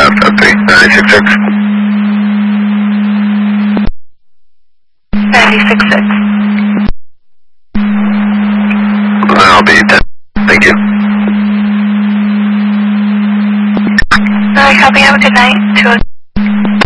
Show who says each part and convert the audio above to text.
Speaker 1: FF3, 966.
Speaker 2: 966.
Speaker 1: I'll be 10. Thank you.
Speaker 2: Alright, copy. Have a good night.